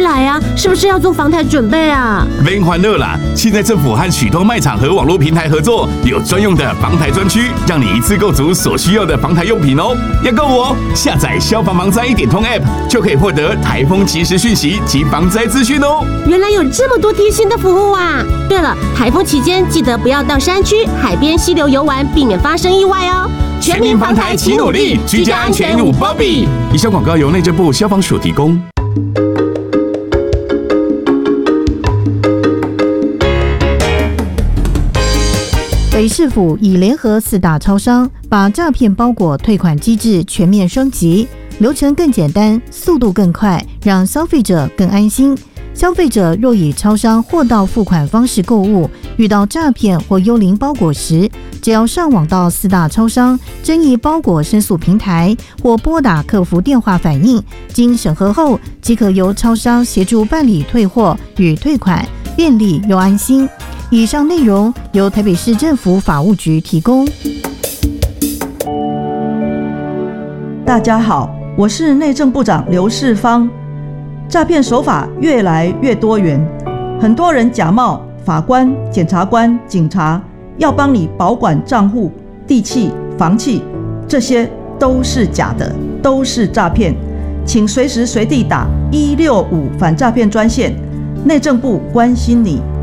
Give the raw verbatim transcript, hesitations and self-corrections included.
来啊，是不是要做防台准备啊？ 别欢乐啦！现在政府和许多卖场和网络平台合作，有专用的防台专区，让你一次购足所需要的防台用品哦。要购哦，下载消防防灾一点通 App 就可以获得台风即时讯息及防灾资讯哦。 原来有这么多贴心的服务啊！对了，台风期间记得不要到山区、海边、溪流游玩，避免发生意外哦。 全民防台齐努力，居家安全无包庇。以上广告由内政部消防署提供。 北市府已联合四大超商，把诈骗包裹退款机制全面升级，流程更简单，速度更快，让消费者更安心。消费者若以超商货到付款方式购物，遇到诈骗或幽灵包裹时，只要上网到四大超商争议包裹申诉平台，或拨打客服电话反映，经审核后，即可由超商协助办理退货与退款，便利又安心。以上内容由台北市政府法务局提供。 大家好，我是内政部长刘世芳。诈骗手法越来越多元，很多人假冒法官、检察官、警察，要帮你保管账户、地契、房契，这些都是假的，都是诈骗。请随时随地打一六五反诈骗专线，内政部关心你。